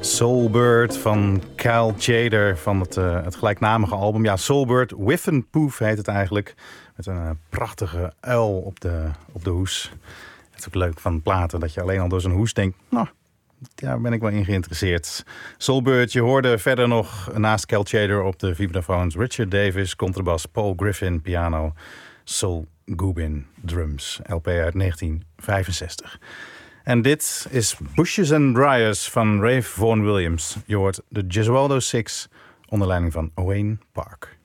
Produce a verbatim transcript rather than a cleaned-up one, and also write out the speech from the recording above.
Soulbird van Kyle Tjader van het, uh, het gelijknamige album. Ja, Soulbird with a Poof heet het eigenlijk. Met een uh, prachtige uil op de, op de hoes. Het is ook leuk van platen dat je alleen al door zo'n hoes denkt... Nou, daar ben ik wel in geïnteresseerd. Soulbird, je hoorde verder nog naast Kyle Tjader op de vibrafoons... Richard Davis, contrabas, Paul Griffin, piano... Sol Gubin, drums, L P uit negentien vijfenzestig. En dit is Bushes and Briars van Ralph Vaughan Williams. Je hoort de Gesualdo Six onder leiding van Owain Park.